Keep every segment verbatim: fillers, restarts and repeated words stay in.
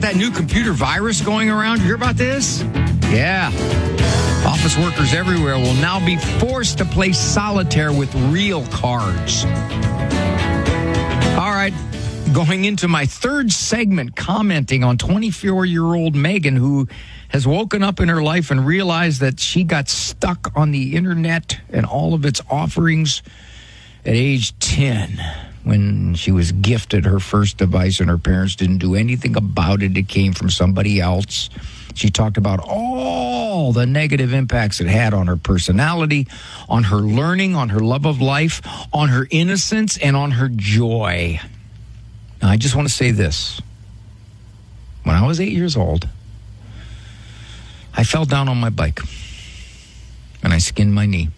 that new computer virus going around? You hear about this? Yeah. Office workers everywhere will now be forced to play solitaire with real cards. All right. Going into my third segment, commenting on twenty-four-year-old Megan, who has woken up in her life and realized that she got stuck on the internet and all of its offerings at age ten when she was gifted her first device and her parents didn't do anything about it. It came from somebody else. She talked about all the negative impacts it had on her personality, on her learning, on her love of life, on her innocence, and on her joy. Now, I just want to say this. When I was eight years old, I fell down on my bike and I skinned my knee.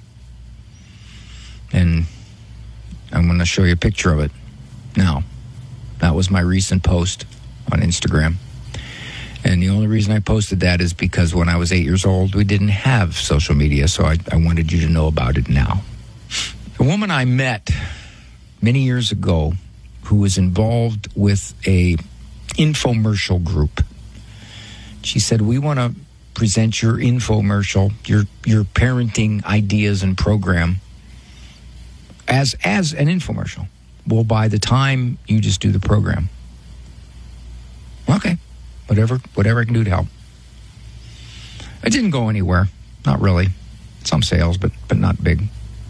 And I'm going to show you a picture of it now. That was my recent post on Instagram. And the only reason I posted that is because when I was eight years old, we didn't have social media, so I, I wanted you to know about it now. A woman I met many years ago who was involved with a infomercial group. She said, we want to present your infomercial, your your parenting ideas and program as as an infomercial. Well, by the time you just do the program. Okay, whatever whatever I can do to help. It didn't go anywhere, not really. Some sales, but but not big.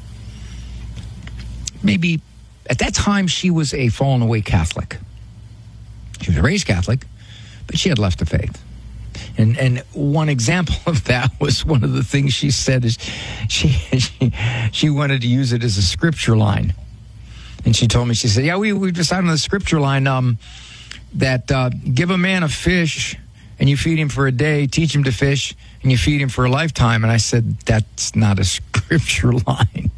Maybe at that time she was a fallen away Catholic. She was raised Catholic, but she had left the faith. And and one example of that was one of the things she said is she, she she wanted to use it as a scripture line. And she told me, she said, yeah, we, we decided on the scripture line um, that uh, give a man a fish and you feed him for a day, teach him to fish, and you feed him for a lifetime. And I said, that's not a scripture line.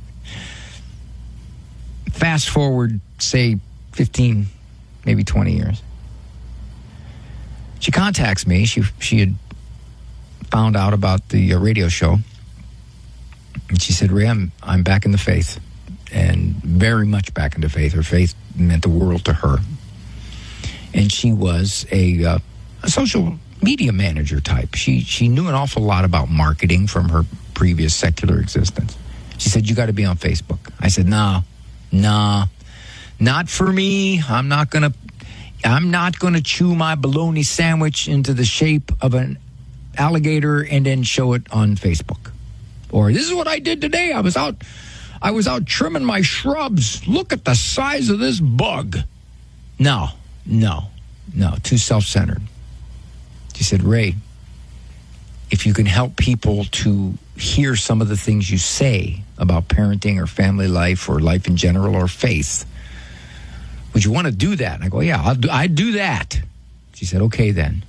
Fast forward, say, fifteen, maybe twenty years. She contacts me. She she had found out about the uh, radio show. And she said, Ray, I'm, I'm back in the faith. And very much back into faith. Her faith meant the world to her. And she was a, uh, a social media manager type. She she knew an awful lot about marketing from her previous secular existence. She said, you got to be on Facebook. I said, nah, nah, not for me. I'm not going to I'm not going to chew my bologna sandwich into the shape of an alligator and then show it on Facebook. Or this is what I did today. I was out I was out trimming my shrubs. Look at the size of this bug. No, no, no, too self-centered. She said, Ray, if you can help people to hear some of the things you say about parenting or family life or life in general or faith, would you want to do that? And I go, yeah, I'll do, I'd do that. She said, okay, then.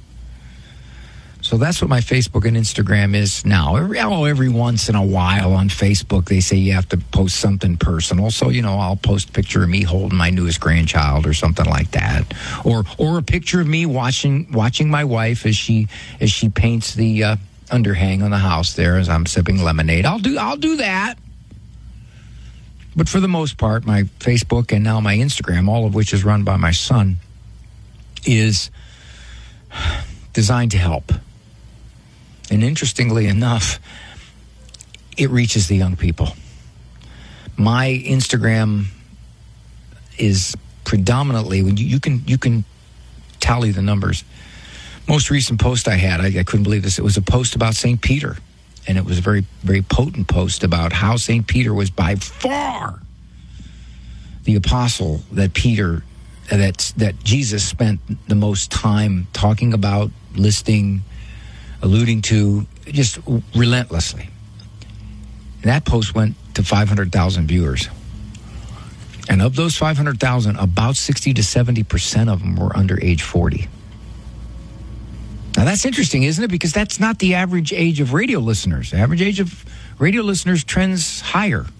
So that's what my Facebook and Instagram is now. Every, oh, every once in a while on Facebook, they say you have to post something personal. So, you know, I'll post a picture of me holding my newest grandchild or something like that. Or or a picture of me watching watching my wife as she as she paints the uh, underhang on the house there as I'm sipping lemonade. I'll do I'll do that. But for the most part, my Facebook and now my Instagram, all of which is run by my son, is designed to help. And interestingly enough, it reaches the young people. My Instagram is predominantly, when you, you can you can tally the numbers. Most recent post I had, I, I couldn't believe this. It was a post about Saint Peter. And it was a very, very potent post about how Saint Peter was by far the apostle that Peter, that, that Jesus spent the most time talking about, listing, alluding to, just relentlessly. And that post went to five hundred thousand viewers. And of those five hundred thousand, about sixty to seventy percent of them were under age forty. Now, that's interesting, isn't it? Because that's not the average age of radio listeners. The average age of radio listeners trends higher.